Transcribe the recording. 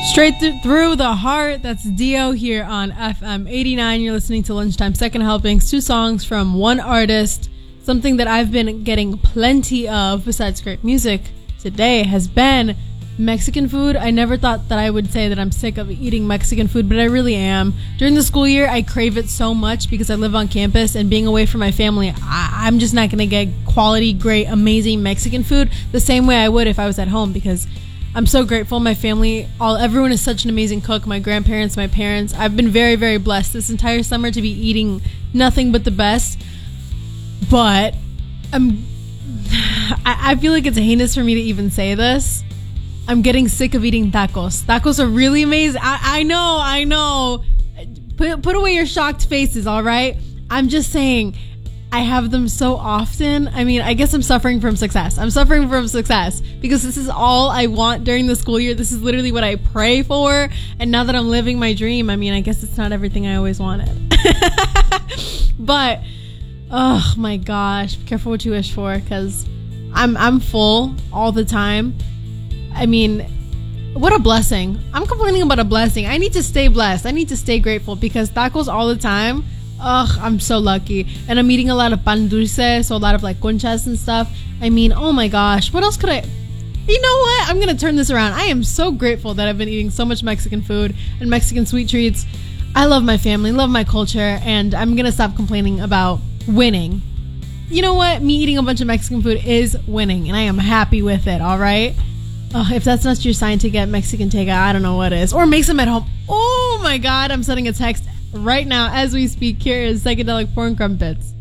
Straight through the heart. That's Dio here on FM 89. You're listening to Lunchtime Second Helpings. 2 songs from one artist. Something that I've been getting plenty of besides great music today has been Mexican food. I never thought that I would say that I'm sick of eating Mexican food, but I really am. During the school year, I crave it so much because I live on campus, and being away from my family, I'm just not going to get quality, great, amazing Mexican food the same way I would if I was at home, because I'm so grateful. My family, everyone is such an amazing cook. My grandparents, my parents. I've been very, very blessed this entire summer to be eating nothing but the best. But I feel like it's heinous for me to even say this. I'm getting sick of eating tacos. Tacos are really amazing. I know. Put away your shocked faces, all right? I'm just saying, I have them so often. I mean, I guess I'm suffering from success. I'm suffering from success because this is all I want during the school year. This is literally what I pray for. And now that I'm living my dream, I mean, I guess it's not everything I always wanted. But, oh my gosh, be careful what you wish for, because I'm full all the time. I mean, what a blessing. I'm complaining about a blessing. I need to stay blessed. I need to stay grateful, because tacos all the time, ugh, I'm so lucky. And I'm eating a lot of pan dulce, so a lot of like conchas and stuff. I mean, oh my gosh, what else could I... You know what? I'm going to turn this around. I am so grateful that I've been eating so much Mexican food and Mexican sweet treats. I love my family, love my culture, and I'm going to stop complaining about winning. You know what? Me eating a bunch of Mexican food is winning, and I am happy with it, all right? If that's not your sign to get Mexican takeout, I don't know what is. Or make some at home. Oh my God, I'm sending a text right now as we speak. Here is Psychedelic Porn Crumpets.